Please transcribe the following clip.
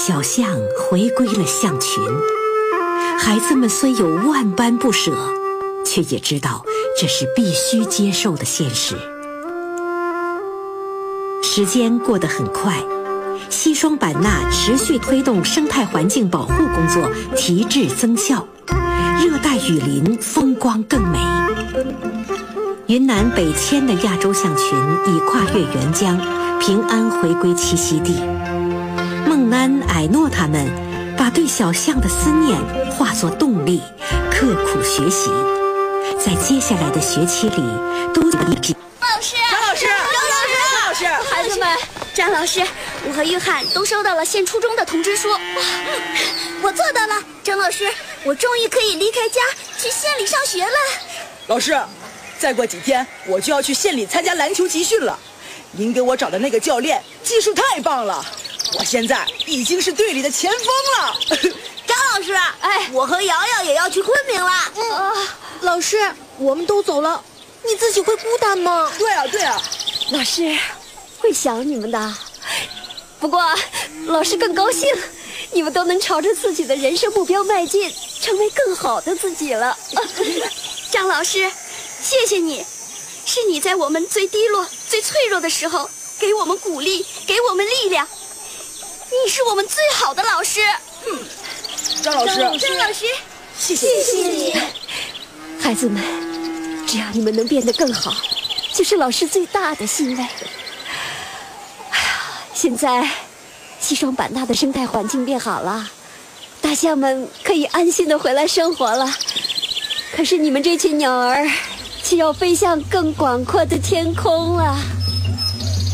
小象回归了象群。孩子们虽有万般不舍，却也知道这是必须接受的现实。时间过得很快，西双版纳持续推动生态环境保护工作提质增效，热带雨林风光更美。云南北迁的亚洲象群已跨越沅江，平安回归栖息地。孟安、艾诺他们把对小象的思念化作动力，刻苦学习，在接下来的学期里都老师， 张老师， 张老师，孩子们，张老师，我和约翰都收到了县初中的通知书。我做到了，张老师，我终于可以离开家去县里上学了。 老师，再过几天我就要去县里参加篮球集训了。您给我找的那个教练技术太棒了，我现在已经是队里的前锋了。 张老师，我和瑶瑶也要去昆明了。 老师，我们都走了，你自己会孤单吗？ 对啊， 老师会想你们的。不过老师更高兴，你们都能朝着自己的人生目标迈进，成为更好的自己了。 张老师，谢谢你，是你在我们最低落、最脆弱的时候给我们鼓励，给我们力量。你是我们最好的老师。 张老师， 谢谢你。 孩子们，只要你们能变得更好，就是老师最大的欣慰。现在西双版纳的生态环境变好了，大象们可以安心的回来生活了。可是你们这群鸟儿却要飞向更广阔的天空了。